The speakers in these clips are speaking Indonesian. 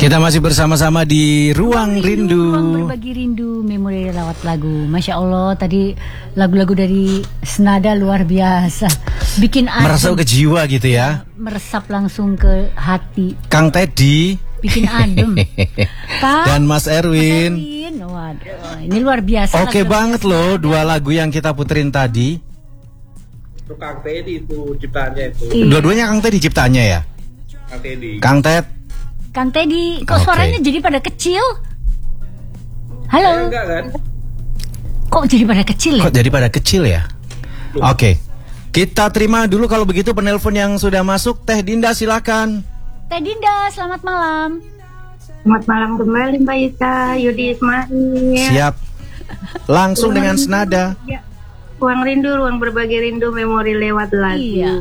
Kita masih bersama-sama di Ruang Rindu. Ruang berbagi rindu, memori lewat lagu. Masya Allah, tadi lagu-lagu dari Senada luar biasa. Bikin adem. Meresap ke jiwa gitu ya. Meresap langsung ke hati. Kang Teddy. Bikin adem. Dan Mas Erwin. Waduh, ini luar biasa. Oke banget loh, dua lagu yang kita puterin tadi. Itu Kang Teddy itu ciptaannya itu. Iya. Dua-duanya Kang Teddy ciptanya ya? Kang Teddy. Kang Ted. Kang Teddy, kok suaranya jadi pada kecil? Halo. Enggak kan? Kok jadi pada kecil ya? Kok jadi pada kecil ya? Oke. Kita terima dulu kalau begitu penelpon yang sudah masuk. Teh Dinda silakan. Teh Dinda, selamat malam. Selamat malam kembali Mbak Ika, Yudi Ismail. Siap. Langsung dengan senada. Ya. Ruang rindu, ruang berbagi rindu, memori lewat lagu. Iya.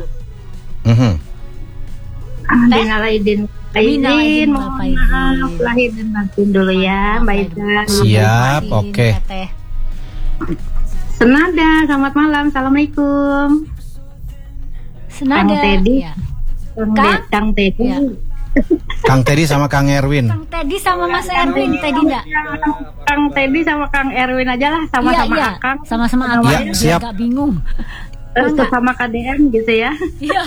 Aidin, mohon maaf lahir dan batin dulu ya Mbak Ika. Siap, oke. Senada, selamat malam, assalamualaikum. Senada. Kang Teddy. Ya. Kang Teddy. Ya. Kang Teddy sama Kang Erwin. Kang Teddy sama Mas Erwin, Teh Dinda. Kang Teddy sama Kang Erwin aja lah, sama-sama Iya. Akang. Sama-sama Akang. Ya, siap. Agak bingung. Sama KDM gitu ya. Iya.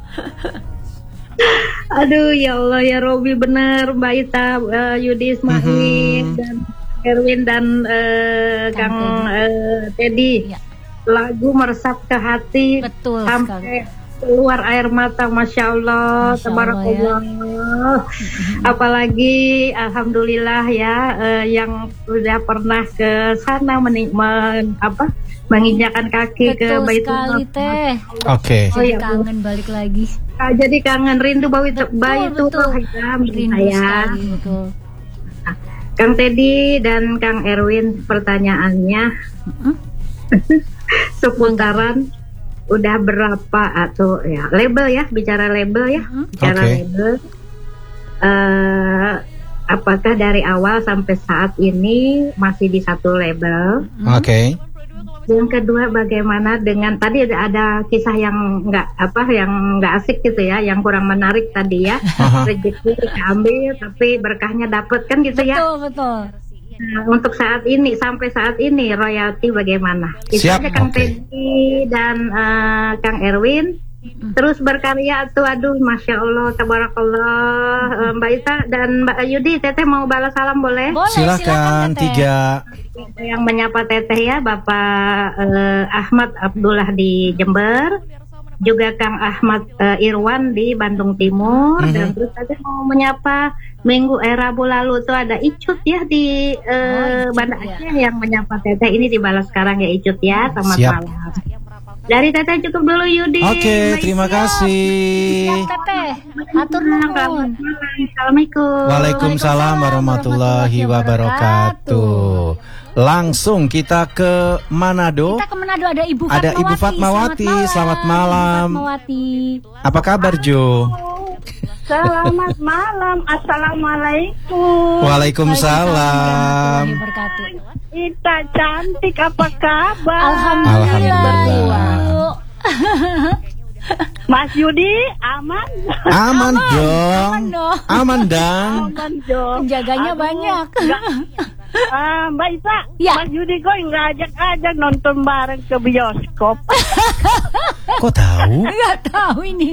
Aduh ya Allah ya Robi, bener Mbak Ita, Yudi Ismail dan Erwin dan Kang Teddy. Ya. Lagu meresap ke hati. Betul sampai keluar air mata, Masya Allah, tabarakallah ya. Apalagi Alhamdulillah ya, yang sudah pernah ke sana menginjakan kaki. Betul ke Baitul sekali Teh. Oke. Jadi ya, kangen balik lagi. Jadi kangen rindu Betul. ya, Rindu saya. sekali, betul. Kang Teddy dan Kang Erwin, pertanyaannya seputaran udah berapa atau ya label ya, bicara label ya, bicara Oke. label. Apakah dari awal sampai saat ini masih di satu label? Oke. Yang kedua, bagaimana dengan tadi ada kisah yang nggak asik gitu ya, yang kurang menarik tadi ya. Rezeki diambil tapi berkahnya dapet kan gitu ya. Betul. Nah, untuk saat ini, sampai saat ini royalti bagaimana? Kita Siap, ada Kang oke. Teddy dan Kang Erwin terus berkarya tuh, aduh Masya Allah, tabarakallah. Mbak Ita dan Mbak Yudi, Teteh mau balas salam boleh? Boleh, Silakan Teteh. 3. Yang menyapa Teteh ya, Bapak Ahmad Abdullah di Jember, juga Kang Ahmad Irwan di Bandung Timur, dan terus saya mau menyapa Rabu lalu tuh ada Icut ya di Banda Aceh yang menyapa Teteh. Ini dibalas sekarang ya Icut ya, selamat Siap. malam. Dari Teteh cukup dulu Yudi. Oke, terima kasih. Siap Teteh. Atur nuhun. Assalamualaikum. Waalaikumsalam warahmatullahi wabarakatuh. Langsung kita ke Manado. Kita ke Manado, ada Ibu Fatmawati. Ada Ibu Fatmawati. Selamat malam. Ibu Fatmawati. Apa kabar Jo? Selamat malam. Assalamualaikum. Waalaikumsalam. Warahmatullahi wabarakatuh. Ita cantik, apa kabar? Alhamdulillah. Alhamdulillah. Mas Yudi aman? Aman dong. Aman dong. Aman dong. Aman dong. Penjaganya Aduh, banyak. Mbak Isa, Ya. Mas Yudi kok nggak ajak nonton bareng ke bioskop? Kok tahu? Nggak tahu ini.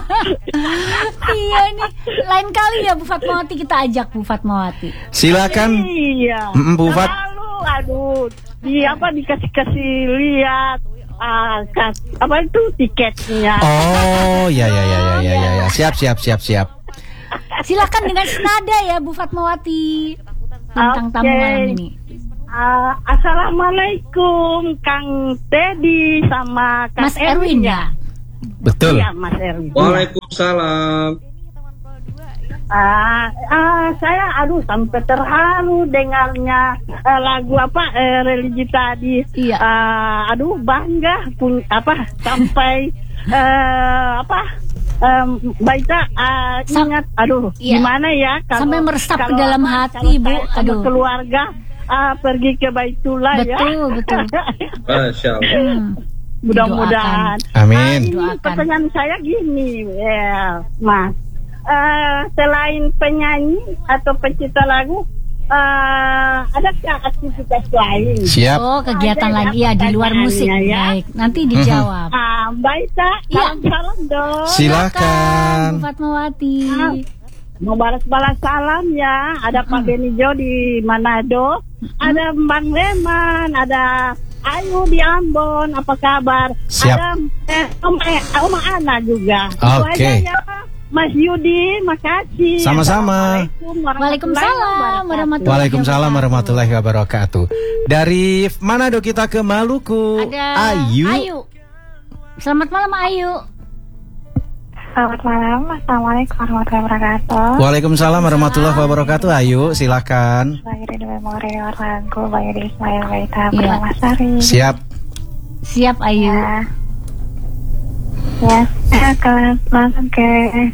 Iya nih. Lain kali ya Bu Fatmawati, kita ajak Bu Fatmawati. Silakan. Iya. Bu Fat. Aduh, dikasih lihat itu tiketnya. Oh, ya. Siap. Silakan dengan senada ya Bu Fatmawati tentang tamu malam ini. Assalamualaikum Kang Teddy sama Kang Mas Erwin ya. Betul. Iya, Mas Erwin. Waalaikumsalam. Saya sampai terharu dengarnya lagu religi tadi. Iya. Bangga sampai Baita ingat iya. Gimana ya kalau sampai meresap ke kalau dalam hati Bu. saya sama keluarga pergi ke Baitullah ya. Betul. Masya Allah. Mudah-mudahan. Amin. Ini pertanyaan saya gini ya Mas, selain penyanyi atau pencipta lagu, adakah aktivitas lain? Siap. Oh, kegiatan Ada lagi ya di luar musik. ya. Baik, nanti dijawab. Mbak Ita, Iya. salam dong. Silakan. Bu Fatmawati. Mau balas-balas salam ya. Ada Pak Benijo di Manado, ada Bang Leman, ada Ayu di Ambon. Apa kabar? Siap. Ada Oma Ana juga. Itu Oke. aja ya, Mas Yudi, makasih. Sama-sama. Waalaikumsalam warahmatullahi Waalaikumsalam warahmatullahi wabarakatuh. Dari Manado kita ke Maluku. Ada Ayu. Selamat malam Ayu. Selamat malam, Assalamualaikum warahmatullahi wabarakatuh. Waalaikumsalam warahmatullahi wabarakatuh. Ayu, silakan. Sebagai di memori lagu Bayu di Ismail Baita Iya. bersama Sari. Siap. Siap Ayu. Ya, langsung ke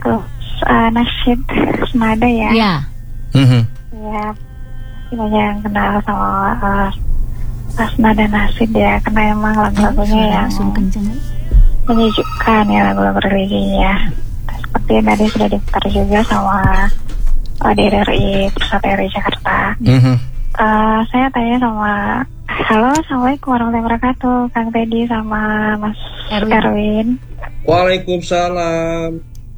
nasyid senada ya. Ya. Mhm. Ya, banyak yang kenal sama senada nasyid ya, karena emang lagu-lagunya yang Langsung kenceng. menyejukkan ya, lagu-lagu religinya. Seperti yang tadi sudah diputar juga sama DRI Pusat RI Jakarta. Mhm. Saya tanya sama, halo, assalamualaikum warahmatullahi wabarakatuh, Kang Teddy sama Mas Erwin. Waalaikumsalam.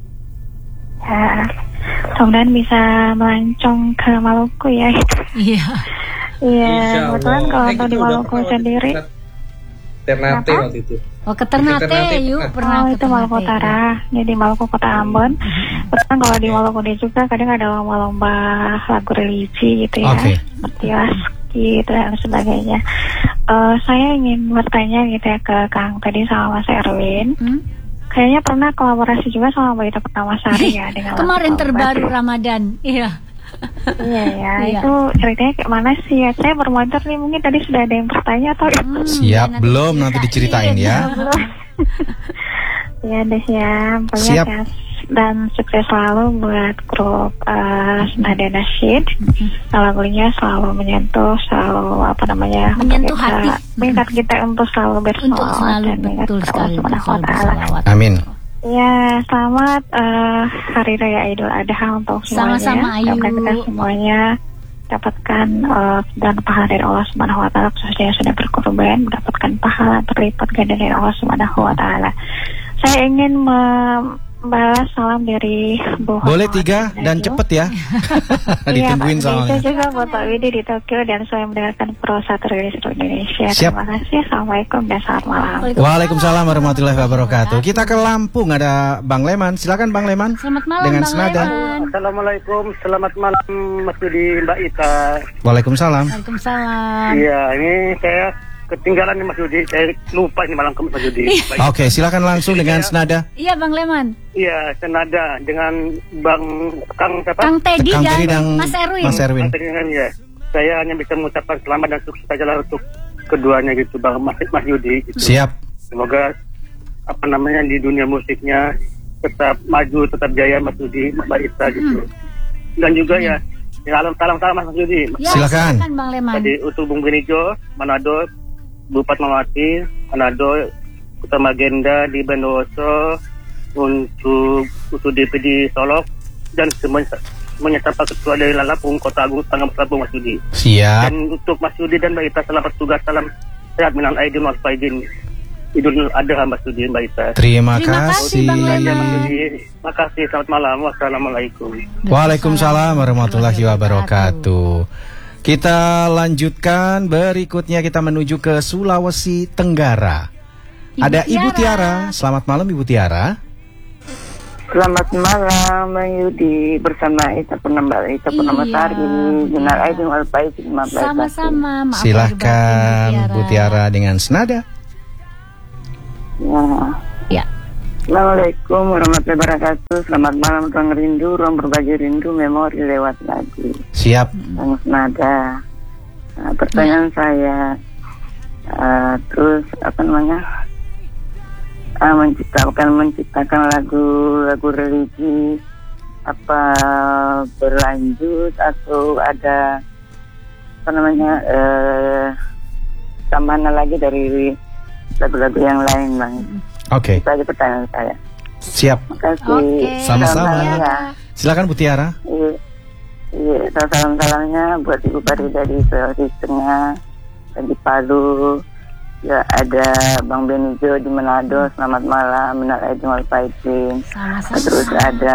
Ya, mudah-mudahan bisa melancong ke Maluku ya. Iya. Iya, Insya kebetulan Allah. kalau untuk Kita di udah Maluku pernah sendiri. Ternate Kenapa? waktu itu. Oh, ke Ternate Ternate yuk pernah. pernah Oh, ke itu Maluku Ternate. Utara. Jadi Maluku Kota Ambon. Kebetulan kalau di Maluku dia juga kadang ada lomba-lomba lagu religi gitu ya. Oke. Seperti Waski dan sebagainya. Saya ingin bertanya gitu ya ke Kang tadi sama Mas Erwin. Kayaknya pernah kolaborasi juga sama Mbak Ita Pertamasari ya dengan Kemarin lagu terbaru Batik. Ramadan. Iya. Iya ya, Iya. itu ceritanya kayak mana sih ya? Saya bermotor nih, mungkin tadi sudah ada yang bertanya atau Siap, belum nanti diceritain ya. belum? Iya deh ya, pokoknya Siap. sehat dan sukses selalu buat grup Senada Nasyid. Lagunya selalu menyentuh, selalu Menyentuh hati. mengingat kita untuk selalu bersolawat Untuk selalu dan mengingat betul Allah sekali untuk Subhanahu wa selalu Ta'ala. bersalawat. Amin. Ya, selamat Hari Raya Idul Adha untuk semuanya. Sama-sama, Ayu. Mudah-mudahan kita semuanya dapatkan dan pahala dari Allah Subhanahu wa Ta'ala, khususnya yang sudah berkorban, mendapatkan pahala berlipat ganda dari Allah Subhanahu wa Ta'ala. Saya ingin membalas salam dari Bu Boleh Fatmawati 3 dan Naju. cepet ya. Ditungguin Iya, Pak. soalnya. Itu juga buat Pak Widi di Tokyo dan saya mendengarkan Pro 1 dari seluruh Indonesia. Siap. Terima kasih. Assalamualaikum dan selamat malam. Waalaikumsalam warahmatullahi wabarakatuh. Kita ke Lampung, ada Bang Leman. Silakan Bang Leman. Selamat malam Dengan Bang senada. Leman. Assalamualaikum, selamat malam Mas Yudi, Mbak Ita. Waalaikumsalam. Waalaikumsalam. Iya, ini saya ketinggalan nih Mas Yudi, saya lupa ini malam Mas Yudi. Baik. Oke, silakan langsung dengan senada. Iya Bang Leman. Iya, senada dengan Bang Kang siapa? Kang Teddy Kang Teddy dan dan Mas Erwin. Mas Erwin. Dengan ya. Saya hanya bisa mengucapkan selamat dan sukses saja lah untuk keduanya gitu, Bang Mas Yudi. Gitu. Siap. Semoga di dunia musiknya tetap maju, tetap jaya Mas Yudi, Mbak Ita gitu. Dan juga ya salam Mas Yudi. Ya, Silakan. Bang Leman. Tadi untuk Bung Benijo, Manado, Bu Fatmawati, Manado, Utama Agenda di Bondowoso, untuk DPD Solok, dan semuanya tanpa ketua dari Lampung, Kota Agung, Tangerang Lampung, Mas Yudi. Siap. Dan untuk Mas Yudi dan Mbak Ita, selamat tugas, salam sehat, minal aidin wal faidin. Idul Adha Mas Yudi, Mbak Ita. Terima Terima kasih, kasih. Bang Leman. Mas Yudi, makasih, selamat malam, wassalamualaikum. Waalaikumsalam warahmatullahi wabarakatuh. Kita lanjutkan berikutnya, kita menuju ke Sulawesi Tenggara. Ada Ibu Tiara. Selamat malam Ibu Tiara. Selamat malam Bang Yudi, bersama Ita Pernamasari, Minal Aidin wal Faizin. Sama-sama. Maaf Silahkan lahir batin, Bu Tiara dengan senada. Ya. Assalamualaikum warahmatullahi wabarakatuh. Selamat malam ruang rindu, ruang berbagi rindu, memori lewat lagu. Siap. Bang Senada. Pertanyaan saya, terus menciptakan lagu religi, apa berlanjut atau ada tambahan lagi dari lagu-lagu yang lain, Bang? Oke. Itu aja pertanyaan saya. Siap. Makasih. Oke. Sama-sama. Salam-salamnya. Silakan Bu Tiara. Iya, salam-salamnya buat Ibu Farida di Sulawesi Tengah dan di Palu. Ya, ada Bang Benijo di Manado, selamat malam, minal aidin wal faizin. Sama-sama. Terus ada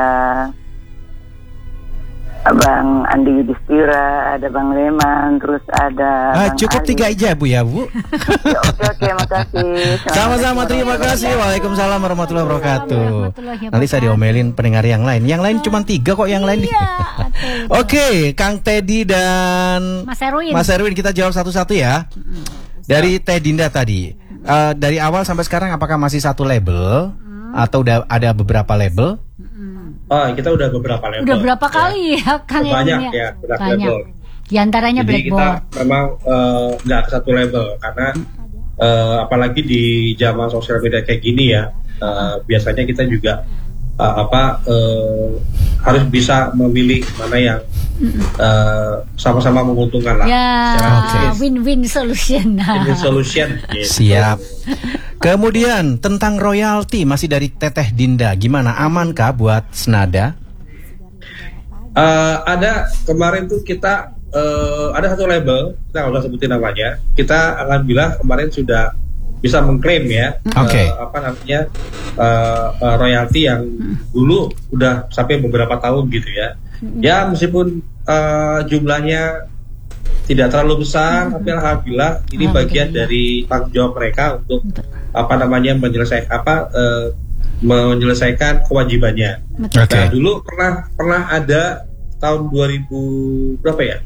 Abang Andi Yudhistira, ada Bang Leman, terus ada Bang Cukup Ali. 3 aja Bu ya Bu. Ya, oke, makasih. Sama-sama, terima kasih. Waalaikumsalam warahmatullahi wabarakatuh. Warahmatullahi Nanti saya diomelin pendengar yang lain. Yang lain cuma 3 kok yang lain. Iya, betul. Oke, Kang Teddy dan Mas Erwin. kita jawab satu-satu ya. Dari Teh Dinda tadi, dari awal sampai sekarang apakah masih satu label atau udah ada beberapa label? Oh, kita udah beberapa level. Udah berapa kali ya Kang Banyak Erwin ya, udah banyak. level. Di antaranya Jadi kita Blackboard. memang nggak ke satu level karena apalagi di zaman sosial media kayak gini ya, biasanya kita juga harus bisa memilih mana yang sama-sama menguntungkan lah. Ya, Secara win-win solution. win solution. Gitu. Siap. Kemudian tentang royalti masih dari Teteh Dinda, gimana, amankah buat Senada? Ada kemarin tuh kita ada satu label, kita nggak usah sebutin namanya. Kita alhamdulillah kemarin sudah bisa mengklaim ya, Oke. royalti yang dulu udah sampai beberapa tahun gitu ya. Ya meskipun jumlahnya tidak terlalu besar, tapi alhamdulillah ini bagian dari tanggung jawab mereka untuk menyelesaikan kewajibannya. Oke. Nah, dulu pernah ada tahun 2000 berapa ya?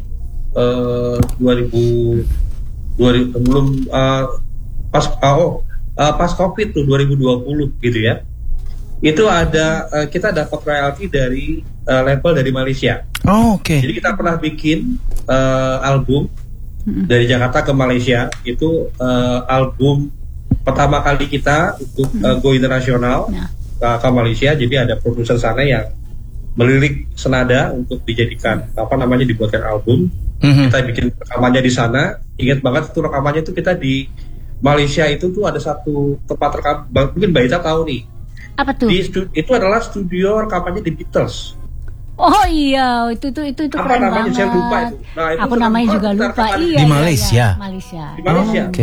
2000 belum pas Covid tuh 2020 gitu ya. Itu ada kita dapat royalti dari label dari Malaysia. Oh, oke. Jadi kita pernah bikin album dari Jakarta ke Malaysia. Itu album pertama kali kita untuk go internasional ke Malaysia. Jadi ada produser sana yang melirik Senada untuk dijadikan dibuatkan album. Kita bikin rekamannya di sana. Ingat banget itu rekamannya itu kita di Malaysia itu tuh ada satu tempat rekam, mungkin Mbak Ita tahu nih. Apa tuh? Itu adalah studio rekamannya di Beatles. Oh iya, itu Apa keren namanya? banget. Saya lupa itu. Nah, itu Aku namanya kita juga lupa. rekaman Iya, di iya, Malaysia. iya, Malaysia. Di Malaysia. Oke.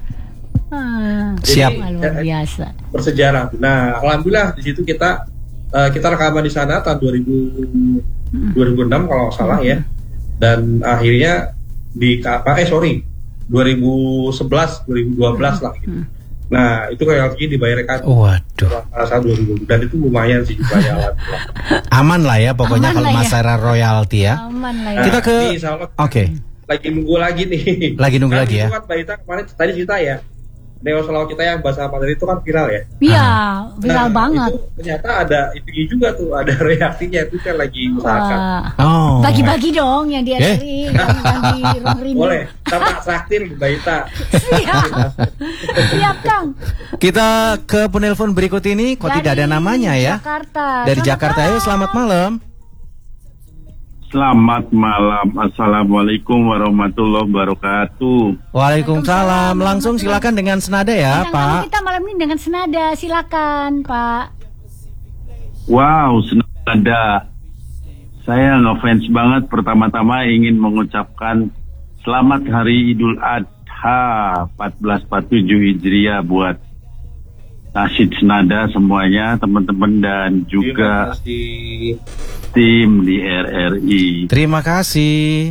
Siap. Luar biasa. Bersejarah. Nah, alhamdulillah di situ kita rekaman di sana tahun 2006 kalau nggak salah ya. Dan akhirnya 2011 2012 lah gitu. Nah, itu royalti dibayarkan. Waduh. Salah 2000 dan itu lumayan sih jumlahnya alhamdulillah. Aman lah ya pokoknya Aman kalau lah ya. masalah royalti ya. Aman lah ya. Kita ke Ini insya Allah Oke. lagi nunggu lagi nih. Lagi nunggu lagi ya. Itu kan Mbak Ita kemarin tadi cerita ya. Neo Selaw kita yang bahasa Mandarin itu kan viral ya. Iya, viral banget. Itu ternyata ada itu juga tuh, ada reaksinya itu kan lagi usahakan. Wah. Oh. Bagi-bagi dong yang di RRI, yang di Ruang Rindu. Boleh, sama traktir Mbak Ita. Siap. Siap, Kang. Kita ke penelpon berikut ini kok tidak ada namanya ya. Jakarta. Dari Selamat Jakarta ya, selamat malam. Selamat malam. Assalamualaikum warahmatullahi wabarakatuh. Waalaikumsalam. Langsung silakan dengan Senada ya, Bintang tamu Pak. kita malam ini dengan Senada, silakan, Pak. Wow, Senada. Saya ngefans banget. Pertama-tama ingin mengucapkan selamat Hari Idul Adha 1447 Hijriah buat Nasyid Senada semuanya, teman-teman dan juga Terima kasih. tim di RRI. Terima kasih.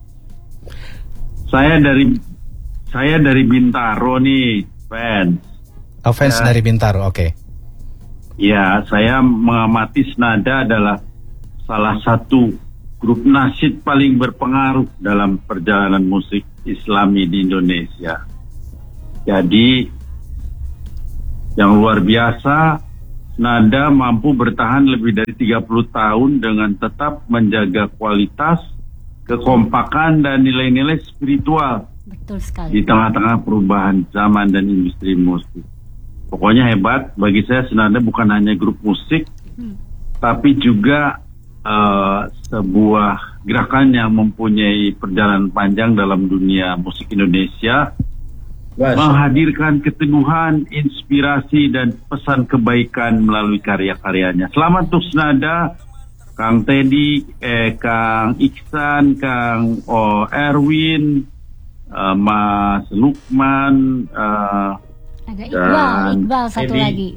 Saya dari Bintaro nih, fans. Fans Ya. dari Bintaro, oke. Ya, saya mengamati Senada adalah salah satu grup nasyid paling berpengaruh dalam perjalanan musik Islami di Indonesia. Jadi, yang luar biasa, Senada mampu bertahan lebih dari 30 tahun dengan tetap menjaga kualitas, kekompakan, dan nilai-nilai spiritual Betul sekali. di tengah-tengah perubahan zaman dan industri musik. Pokoknya hebat. Bagi saya Senada bukan hanya grup musik, tapi juga sebuah gerakan yang mempunyai perjalanan panjang dalam dunia musik Indonesia, menghadirkan keteguhan, inspirasi dan pesan kebaikan melalui karya-karyanya. Selamat untuk Senada, Kang Teddy, Kang Iksan, Kang Erwin, Mas Lukman, ada Iqbal satu lagi.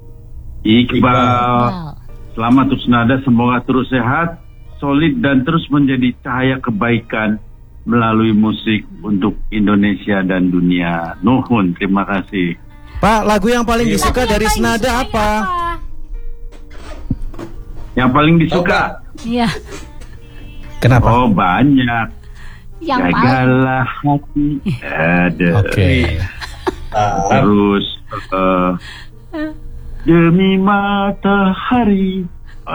Iqbal. Selamat untuk Senada, semoga terus sehat, solid dan terus menjadi cahaya kebaikan melalui musik untuk Indonesia dan dunia. Nuhun, terima kasih. Pak, lagu yang paling disuka dari Senada apa? Yang paling disuka? Iya. Kenapa? Oh, banyak. Yang Jagalah hati. Ada. Oke. Terus demi matahari.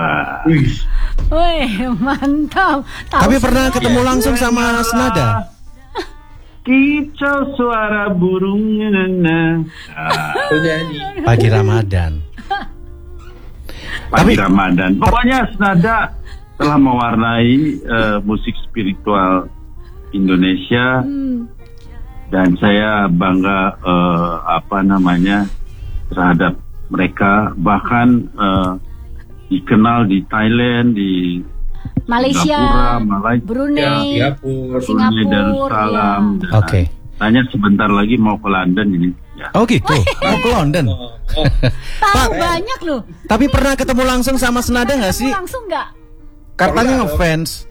Wih, mantap. Tapi pernah ketemu langsung sama Senada? Kicau suara burung. Pagi Ramadan. Pagi Ramadan. Pokoknya Senada telah mewarnai musik spiritual Indonesia. Dan saya bangga terhadap mereka, bahkan dikenal di Thailand, di Malaysia, Singapura, Brunei, Singapura, Darussalam. Oke. Tanya sebentar lagi mau ke London ini. Ya. Oh gitu, mau ke London. Tahu banyak loh. Tapi pernah ketemu langsung sama Senada nggak sih? Langsung nggak? Katanya ngefans.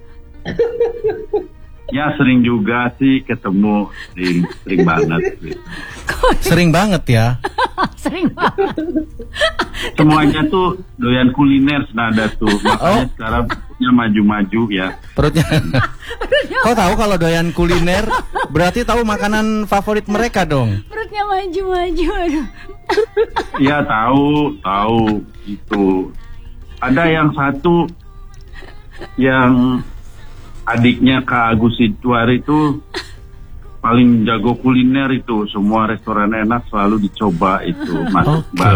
Ya sering juga sih ketemu, sering banget. Sering banget ya. Sering banget. Semuanya tuh doyan kuliner Senada tuh. Makanya sekarang perutnya maju-maju ya. Perutnya. Kau tahu kalau doyan kuliner berarti tahu makanan favorit mereka dong. Perutnya maju-maju. Iya tahu itu. Ada yang satu yang adiknya Kak Agus Situar itu paling jago kuliner itu, semua restoran enak selalu dicoba itu, Mas Iqbal.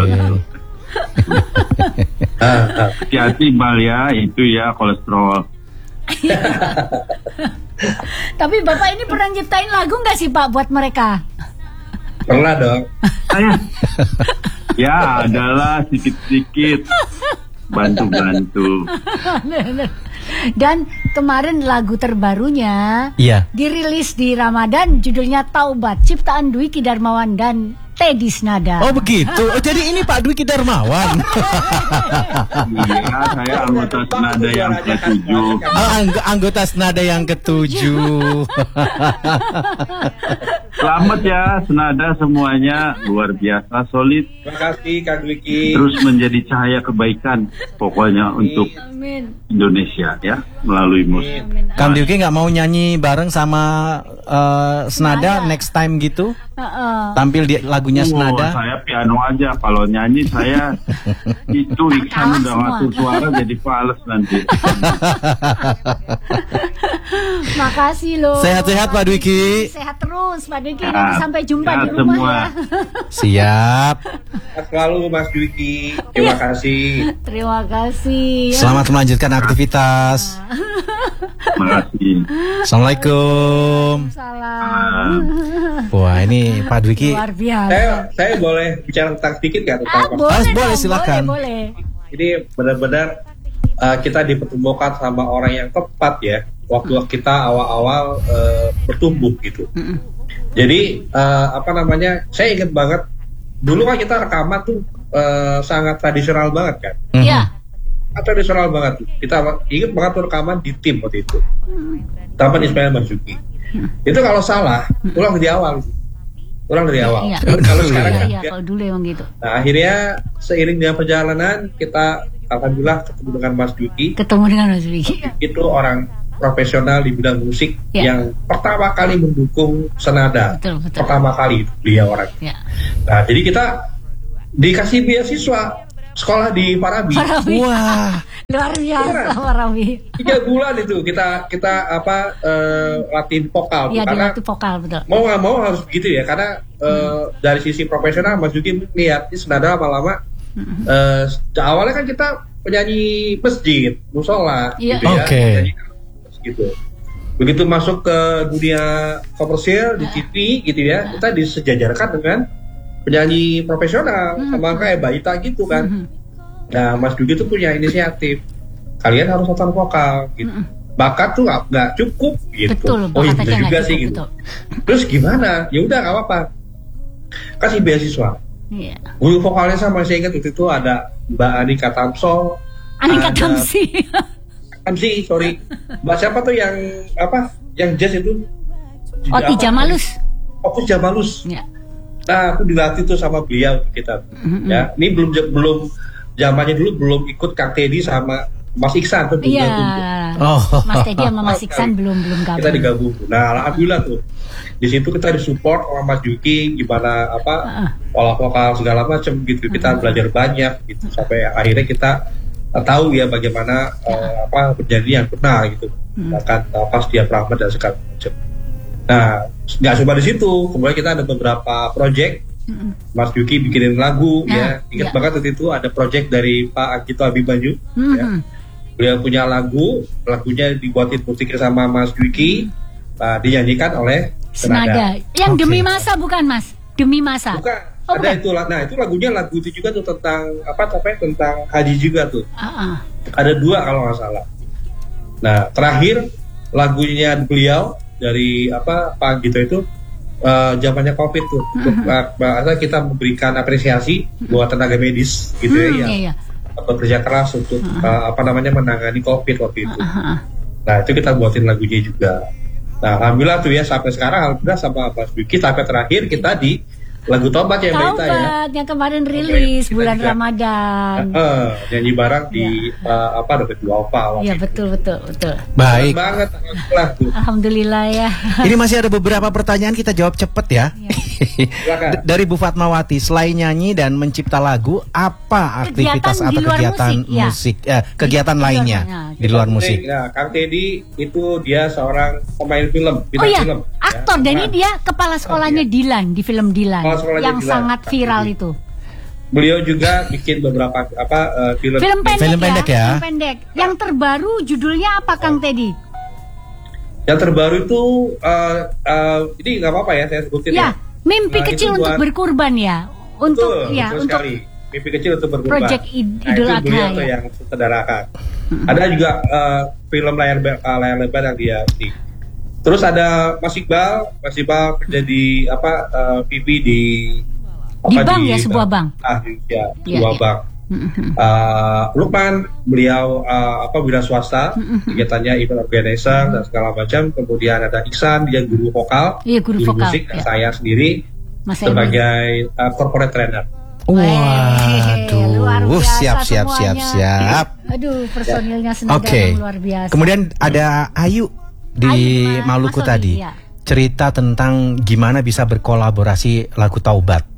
Hati-hati Bal ya, itu ya kolesterol. Tapi Bapak ini pernah nyiptain lagu nggak sih Pak buat mereka? Pernah dong. Ya adalah sedikit-sedikit bantu-bantu. Dan kemarin lagu terbarunya dirilis di Ramadan, judulnya Taubat, ciptaan Dwiki Darmawan dan Teddy Senada. Oh begitu. Oh, jadi ini Pak Dwiki Darmawan. Iya, saya anggota Senada yang ke-7. Anggota Senada yang ke-7. Selamat ya Senada semuanya, luar biasa solid. Terima kasih Kak Dwiki. Terus menjadi cahaya kebaikan pokoknya untuk Indonesia ya melalui musik. Kang Dwiki nggak mau nyanyi bareng sama Senada next time gitu? Tampil di lagunya Senada. Saya piano aja, kalau nyanyi saya itu Iksan udah ngatur suara jadi fals nanti. Makasih loh. Sehat-sehat Pak Dwiki. Sehat terus Pak Dwiki. Sampai jumpa di rumah semua. ya. Siap. Selalu Mas Dwiki. Terima kasih. Terima kasih. Selamat melanjutkan aktivitas. Terima kasih. Assalamualaikum. Salam. Wah ini Pak Dwiki. Luar biasa. Saya boleh bicara tentang sedikit nggak tentang boleh silakan. Boleh. Ini benar-benar kita dipertemukan sama orang yang tepat ya. Waktu kita awal-awal bertumbuh gitu. Jadi saya ingat banget dulu kan kita rekaman tuh sangat tradisional banget kan. Iya. Tradisional banget. Kita ingat banget tuh rekaman di tim waktu itu. Taman Ismail Marzuki. Itu kalau salah, ulang dari awal. Iya. Kalau sekarang kan, kalau dulu emang gitu. Nah, akhirnya seiring dengan perjalanan kita alhamdulillah ketemu dengan Mas Dwiki. Itu orang profesional di bidang musik yang pertama kali mendukung Senada. Betul. Pertama kali beliau orang. Nah, jadi kita dikasih beasiswa sekolah di Parabi. Wah, luar biasa Parabi. 3 bulan itu kita latihan vokal. Iya, karena dilatih vokal betul. Mau nggak mau harus begitu ya, karena dari sisi profesional Mas Dwiki lihat di Senada lama-lama. Awalnya kan kita penyanyi masjid, musola, gitu ya. Oke. Gitu. Begitu masuk ke dunia komersil di TV gitu ya, kita disejajarkan dengan penyanyi profesional sama kayak Mbak Ita gitu kan. Nah, Mas Dugi tuh punya inisiatif, kalian harus nonton vokal gitu. Bakat tuh nggak cukup gitu. Betul, oh iya juga sih gitu. Terus gimana? Ya udah nggak apa-apa, kasih beasiswa. Iya. Guru vokalnya sama saya ingat waktu itu ada Mbak Anika Tamsol. Anika Tamsi. Sorry. Mbak siapa tuh yang apa? Yang jazz itu? Oti Jamalus. Oti Jamalus. Ya. Nah, aku dilatih tuh sama beliau kita. Ya, ini belum zamannya dulu belum ikut Kang Teddy sama Mas Iksan tuh. Iya. Mas Teddy sama Mas Iksan belum gabung. Kita digabung. Nah, alhamdulillah tuh. Di situ kita disupport sama Mas Yuki gimana olah vokal segala macam gitu. Kita belajar banyak gitu sampai akhirnya kita tahu ya bagaimana bernyanyi yang benar gitu. Bahkan pas dia Rahmat dan segala macam. Nah, nggak cuma di situ. Kemudian kita ada beberapa project. Mas Yuki bikinin lagu ya. Ingat banget waktu itu ada project dari Pak Agito Abimanyu ya. Beliau punya lagunya dibuatin musiknya sama Mas Yuki, dinyanyikan oleh Senada. Yang Demi Masa bukan Mas? Demi Masa. Bukan. Ada itu. Nah, itu lagu itu juga tuh tentang tentang haji juga tuh. Ada 2 kalau nggak salah. Nah, terakhir lagunya beliau dari Pak Agito itu zamannya COVID tuh. Kita memberikan apresiasi buat tenaga medis gitu yang bekerja keras untuk menangani COVID waktu itu. Nah, itu kita buatin lagunya juga. Nah, alhamdulillah tuh ya sampai sekarang alhamdulillah sama Mas Duki sampai terakhir kita di lagu Taubat ya Mbak Ita ya. Taubat yang kemarin rilis bulan Ramadan. Nyanyi bareng di Dapat Duafa. Iya betul. Baik. Banget alhamdulillah ya. Ini masih ada beberapa pertanyaan, kita jawab cepet ya. Dari Bu Fatmawati, selain nyanyi dan mencipta lagu, apa aktivitas atau kegiatan musik, kegiatan lainnya di luar musik? Nah, Kang Teddy itu dia seorang pemain film, film. Aktor, dan ini dia kepala sekolahnya Dilan di film Dilan yang sangat viral itu. Beliau juga bikin beberapa film pendek ya. Film pendek. Yang terbaru judulnya apa Kang Teddy? Yang terbaru itu ini nggak apa-apa ya saya sebutin ya. Mimpi kecil untuk berkurban ya. Untuk untuk mimpi kecil untuk berkurban. Project Idul Adha ya. Yang sutradarakan. Ada juga film layar lebar yang dia ini. Terus ada Mas Iqbal kerja di PB di bank ya, sebuah bank. Sebuah bank. Lukman beliau wira swasta, kegiatannya event organizer dan segala macam. Kemudian ada Iksan, dia guru vokal, guru musik, dan saya sendiri sebagai corporate trainer. Waduh, siap. Aduh, personilnya Senada luar biasa. Kemudian ada Ayu di Maluku tadi, cerita tentang gimana bisa berkolaborasi lagu Taubat.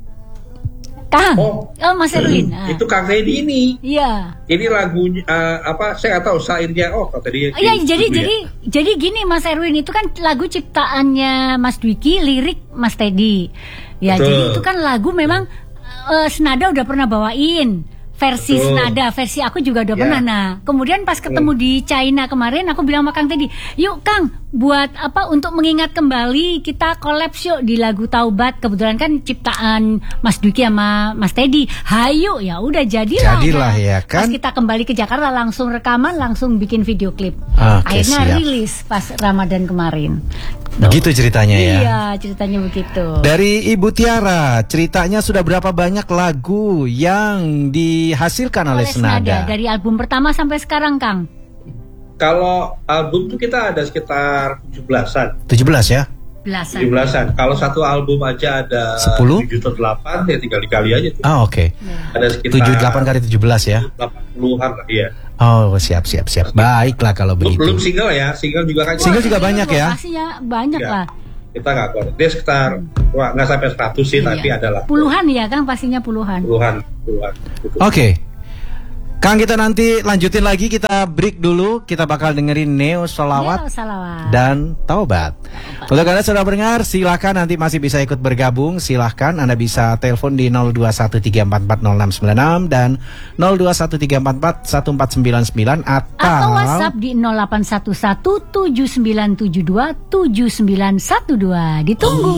Mas Erwin. Itu Kang Teddy ini. Iya. Ini lagunya saya nggak tahu sairnya. Tadi. Iya, jadi gini Mas Erwin, itu kan lagu ciptaannya Mas Dwiki, lirik Mas Teddy. Ya, betul. Jadi itu kan lagu memang Senada udah pernah bawain. Versi Senada, versi aku juga udah pernah. Nah, kemudian pas ketemu di China kemarin, aku bilang sama Kang Teddy, yuk Kang, buat untuk mengingat kembali kita collab yuk di lagu Taubat. Kebetulan kan ciptaan Mas Dwiki sama Mas Teddy. Hayu, ya udah jadilah ya kan. Pas kita kembali ke Jakarta langsung rekaman, langsung bikin video klip. siap. Akhirnya rilis pas Ramadan kemarin. Begitu ceritanya ya. Iya, ceritanya begitu. Dari Ibu Tiara, ceritanya sudah berapa banyak lagu yang dihasilkan oleh Senada? Dari album pertama sampai sekarang, Kang? Kalau album tuh kita ada sekitar 17-an. 17 ya? 17-an. Kalau satu album aja ada 10? 7 atau 8, ya tinggal dikali aja tuh. Oke. Ada sekitar 78 kali 17 ya? 80-an lah, iya. Siap. Baiklah kalau begitu. Belum single ya, single juga kan. Single juga banyak ya? Pastinya banyak lah. Kita nggak kuat. Dia sekitar nggak sampai 100 sih, tapi adalah puluhan ya Kang, pastinya puluhan. Puluhan. Oke. Kang, kita nanti lanjutin lagi, kita break dulu. Kita bakal dengerin Neo Sholawat dan Taubat. Untuk Anda sudah dengar, silahkan nanti masih bisa ikut bergabung. Silahkan Anda bisa telepon di 0213440696 dan 0213441499 atau WhatsApp di 081179727912. Ditunggu.